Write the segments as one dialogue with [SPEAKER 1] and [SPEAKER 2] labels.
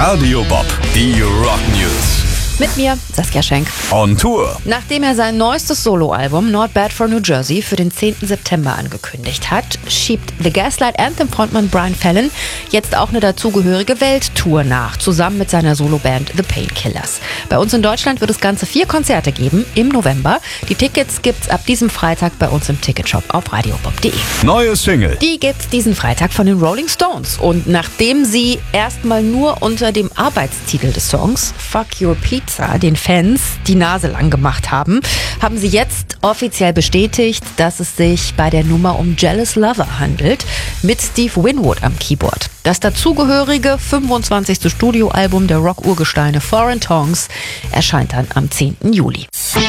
[SPEAKER 1] Radio Bob, die Rock News.
[SPEAKER 2] Mit mir, Saskia Schenk.
[SPEAKER 1] On Tour.
[SPEAKER 2] Nachdem er sein neuestes Soloalbum Not Bad for New Jersey für den 10. September angekündigt hat, schiebt The Gaslight Anthem-Frontmann Brian Fallon jetzt auch eine dazugehörige Welttour nach, zusammen mit seiner Soloband The Painkillers. Bei uns in Deutschland wird es ganze 4 Konzerte geben im November. Die Tickets gibt's ab diesem Freitag bei uns im Ticketshop auf radiobob.de.
[SPEAKER 1] Neue Single.
[SPEAKER 2] Die gibt's diesen Freitag von den Rolling Stones. Und nachdem sie erstmal nur unter dem Arbeitstitel des Songs Fuck Your Pizza den Fans die Nase lang gemacht haben, haben sie jetzt offiziell bestätigt, dass es sich bei der Nummer um Jealous Lover handelt, mit Steve Winwood am Keyboard. Das dazugehörige 25. Studioalbum der Rock-Urgesteine Foreign Tongues erscheint dann am 10. Juli.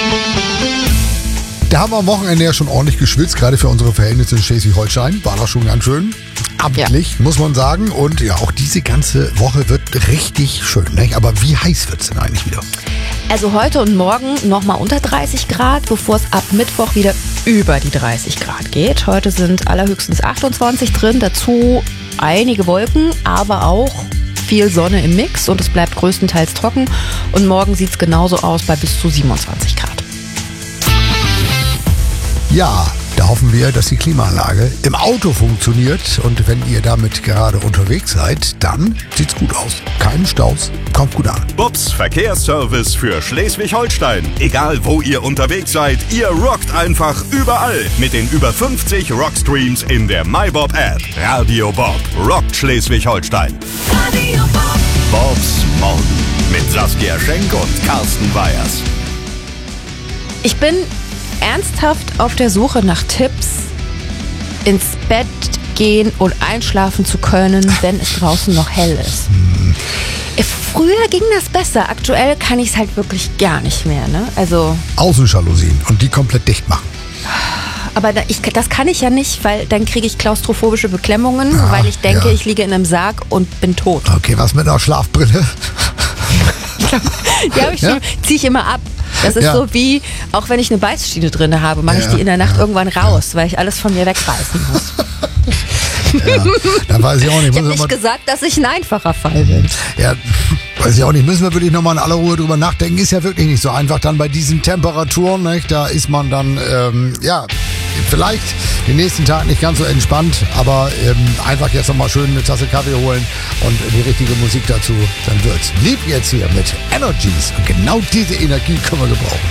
[SPEAKER 3] Da haben wir am Wochenende ja schon ordentlich geschwitzt, gerade für unsere Verhältnisse in Schleswig-Holstein. War doch schon ganz schön amtlich, muss man sagen. Und ja, auch diese ganze Woche wird richtig schön. Ne? Aber wie heiß wird es denn eigentlich wieder?
[SPEAKER 2] Also heute und morgen nochmal unter 30 Grad, bevor es ab Mittwoch wieder über die 30 Grad geht. Heute sind allerhöchstens 28 drin, dazu einige Wolken, aber auch viel Sonne im Mix und es bleibt größtenteils trocken. Und morgen sieht es genauso aus bei bis zu 27 Grad.
[SPEAKER 3] Ja, da hoffen wir, dass die Klimaanlage im Auto funktioniert. Und wenn ihr damit gerade unterwegs seid, dann sieht's gut aus. Keine Staus, kommt gut an.
[SPEAKER 1] Bobs Verkehrsservice für Schleswig-Holstein. Egal wo ihr unterwegs seid, ihr rockt einfach überall. Mit den über 50 Rockstreams in der MyBob-App. Radio Bob rockt Schleswig-Holstein.
[SPEAKER 4] Radio Bob.
[SPEAKER 1] Bobs Morgen mit Saskia Schenk und Carsten Weyers.
[SPEAKER 2] Ich bin ernsthaft auf der Suche nach Tipps, ins Bett gehen und einschlafen zu können, wenn es draußen noch hell ist. Früher ging das besser, aktuell kann ich es halt wirklich gar nicht mehr. Ne? Also
[SPEAKER 3] Außenjalousien und die komplett dicht machen.
[SPEAKER 2] Aber das kann ich ja nicht, weil dann kriege ich klaustrophobische Beklemmungen, weil ich denke, ich liege in einem Sarg und bin tot.
[SPEAKER 3] Okay, was mit einer Schlafbrille?
[SPEAKER 2] Die habe ich schon, ziehe ich immer ab. Das ist so wie, auch wenn ich eine Beißschiene drin habe, mache ich die in der Nacht irgendwann raus, weil ich alles von mir wegbeißen muss.
[SPEAKER 3] Ja, dann weiß ich auch nicht.
[SPEAKER 2] Ich habe nicht gesagt, dass ich ein einfacher Fall bin.
[SPEAKER 3] Ja, weiß ich auch nicht. Müssen wir wirklich nochmal in aller Ruhe drüber nachdenken. Ist ja wirklich nicht so einfach dann bei diesen Temperaturen. Nicht? Da ist man dann, vielleicht den nächsten Tag nicht ganz so entspannt, aber einfach jetzt nochmal schön eine Tasse Kaffee holen und die richtige Musik dazu. Dann wird's lieb jetzt hier mit Energies. Und genau diese Energie können wir gebrauchen.